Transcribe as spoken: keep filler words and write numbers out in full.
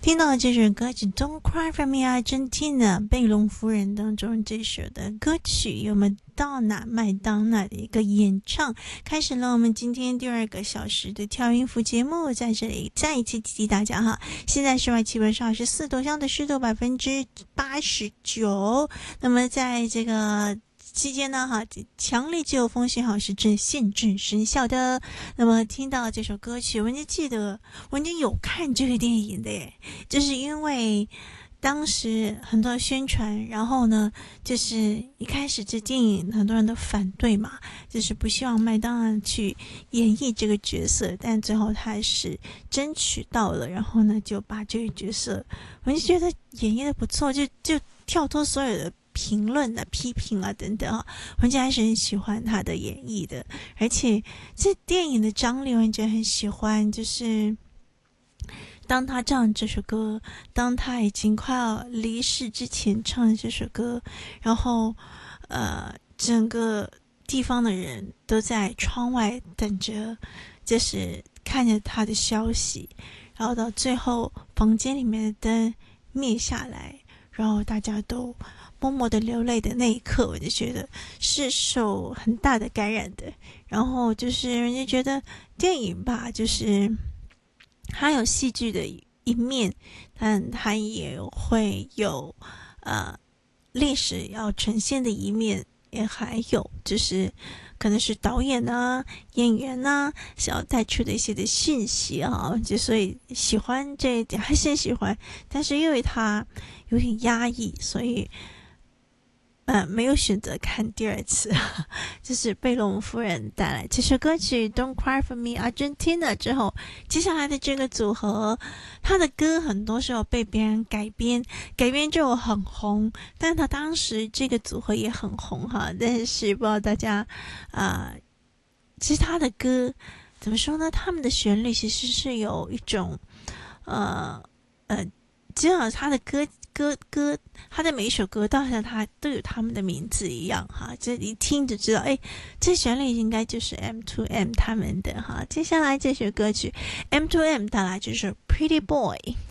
听到的这首歌曲 Don't Cry For Me Argentina 贝隆夫人当中这首的歌曲，由麦当娜麦当娜的一个演唱，开始了我们今天第二个小时的跳音符节目。在这里再一次提醒大家哈，现在室外气温是二十四度，相对湿度百分之八十九。那么在这个期间呢，哈，强烈季候风信号是正现正生效的。那么听到这首歌曲，我就记得我就有看这个电影的耶，就是因为当时很多宣传，然后呢，就是一开始这电影很多人都反对嘛，就是不希望麦当娜去演绎这个角色，但最后他还是争取到了，然后呢就把这个角色，我就觉得演绎的不错，就就跳脱所有的评论啊、批评啊等等啊，我还是很喜欢他的演绎的。而且这电影的张力我觉得很喜欢，就是当他唱这首歌，当他已经快要离世之前唱的这首歌，然后呃，整个地方的人都在窗外等着，就是看着他的消息，然后到最后房间里面的灯灭下来，然后大家都默默的流泪的那一刻，我就觉得是受很大的感染的。然后就是人家觉得电影吧，就是它有戏剧的一面，但它也会有呃历史要呈现的一面，也还有就是可能是导演啊、演员啊想要带出的一些的讯息啊，就所以喜欢这一点还是喜欢，但是因为它有点压抑，所以呃，没有选择看第二次，就是贝隆夫人带来这首歌曲 Don't Cry For Me Argentina 之后，接下来的这个组合，他的歌很多时候被别人改编，改编就很红，但他当时这个组合也很红哈，但是不知道大家啊、呃，其实他的歌怎么说呢？他们的旋律其实是有一种呃呃，就好像他的歌。歌歌，他的每一首歌，到现在他都有他们的名字一样哈，这一听就知道，哎，这旋律应该就是 M to M 他们的哈。接下来这首歌曲 M to M 带来就是 Pretty Boy。